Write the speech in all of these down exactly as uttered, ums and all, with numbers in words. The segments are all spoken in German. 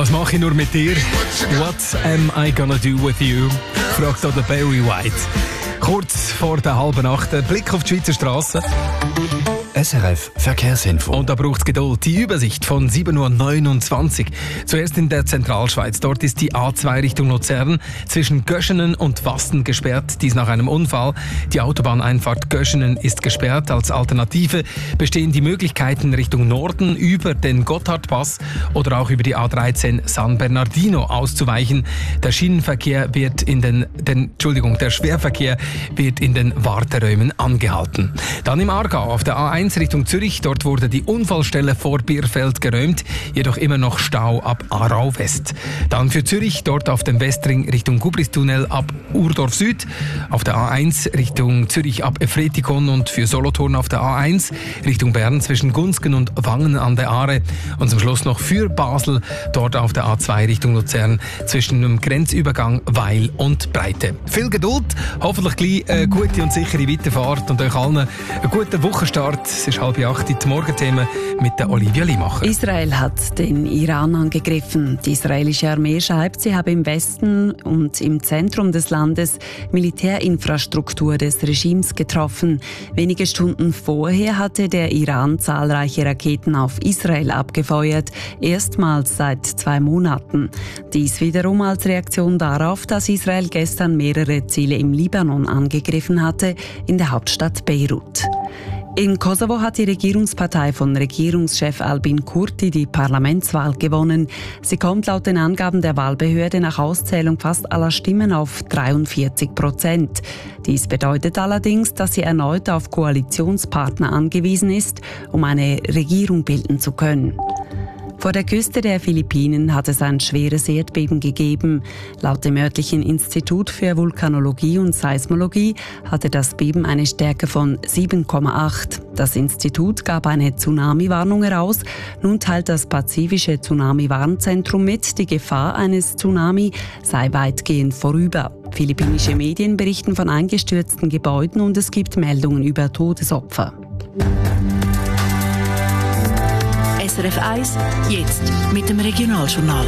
Was mache ich nur mit dir? What am I gonna do with you? Fragt auch der Barry White. Kurz vor der halben Nacht, ein Blick auf die Schweizer Strassen. S R F Verkehrsinfo. Und da braucht es Geduld. Die Übersicht von sieben Uhr neunundzwanzig. Zuerst in der Zentralschweiz. Dort ist die A zwei Richtung Luzern zwischen Göschenen und Wasten gesperrt. Dies nach einem Unfall. Die Autobahneinfahrt Göschenen ist gesperrt. Als Alternative bestehen die Möglichkeiten Richtung Norden über den Gotthardpass oder auch über die A dreizehn San Bernardino auszuweichen. Der Schienenverkehr wird in den, den Entschuldigung, der Schwerverkehr wird in den Warteräumen angehalten. Dann im Aargau auf der A eins Richtung Zürich. Dort wurde die Unfallstelle vor Bierfeld geräumt, jedoch immer noch Stau ab Aarau West. Dann für Zürich, dort auf dem Westring Richtung Gubristunnel ab Urdorf Süd. Auf der A eins Richtung Zürich ab Efretikon und für Solothurn auf der A eins Richtung Bern zwischen Gunsgen und Wangen an der Aare. Und zum Schluss noch für Basel, dort auf der A zwei Richtung Luzern zwischen dem Grenzübergang Weil und Breite. Viel Geduld, hoffentlich gleich eine gute und sichere Weiterfahrt und euch allen einen guten Wochenstart. Es ist halb acht, die Morgenthemen mit der Olivia Limacher. Israel hat den Iran angegriffen. Die israelische Armee schreibt, sie habe im Westen und im Zentrum des Landes Militärinfrastruktur des Regimes getroffen. Wenige Stunden vorher hatte der Iran zahlreiche Raketen auf Israel abgefeuert, erstmals seit zwei Monaten. Dies wiederum als Reaktion darauf, dass Israel gestern mehrere Ziele im Libanon angegriffen hatte, in der Hauptstadt Beirut. In Kosovo hat die Regierungspartei von Regierungschef Albin Kurti die Parlamentswahl gewonnen. Sie kommt laut den Angaben der Wahlbehörde nach Auszählung fast aller Stimmen auf dreiundvierzig Prozent. Dies bedeutet allerdings, dass sie erneut auf Koalitionspartner angewiesen ist, um eine Regierung bilden zu können. Vor der Küste der Philippinen hat es ein schweres Erdbeben gegeben. Laut dem örtlichen Institut für Vulkanologie und Seismologie hatte das Beben eine Stärke von sieben Komma acht. Das Institut gab eine Tsunami-Warnung heraus. Nun teilt das Pazifische Tsunami-Warnzentrum mit, die Gefahr eines Tsunami sei weitgehend vorüber. Philippinische Medien berichten von eingestürzten Gebäuden und es gibt Meldungen über Todesopfer. S R F eins, jetzt mit dem Regionaljournal.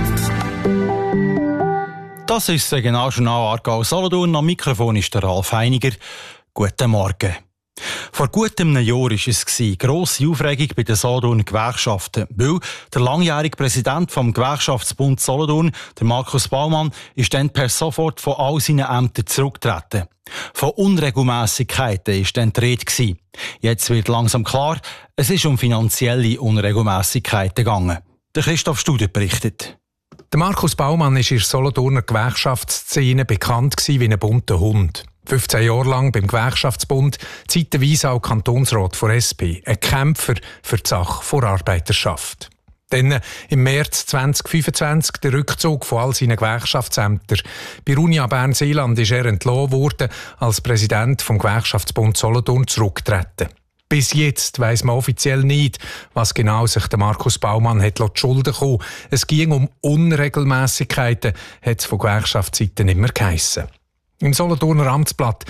Das ist das Regionaljournal Aargau-Solothurn. Am Mikrofon ist der Ralf Heiniger. Guten Morgen. Vor gut einem Jahr war es grosse Aufregung bei den Solothurner Gewerkschaften, weil der langjährige Präsident vom Gewerkschaftsbund Solothurn, der Markus Baumann, ist dann per sofort von all seinen Ämtern zurückgetreten. Von Unregelmässigkeiten war dann die Rede. Jetzt wird langsam klar, es ist um finanzielle Unregelmässigkeiten gegangen. Der Christoph Studer berichtet. Der Markus Baumann war in der Solothurner Gewerkschaftsszene bekannt wie ein bunter Hund. fünfzehn Jahre lang beim Gewerkschaftsbund, zeitweise auch Kantonsrat der S P, ein Kämpfer für die Sache der Arbeiterschaft. Dann im März zweitausendfünfundzwanzig der Rückzug von all seinen Gewerkschaftsämtern. Bei Unia Bern-Seeland ist er entlassen worden, als Präsident vom Gewerkschaftsbund Solothurn zurückgetreten. Bis jetzt weiss man offiziell nicht, was genau sich der Markus Baumann hat Schulden kommen. Es ging um Unregelmässigkeiten, hat es von Gewerkschaftsseiten immer geheissen. Im Solothurner Amtsblatt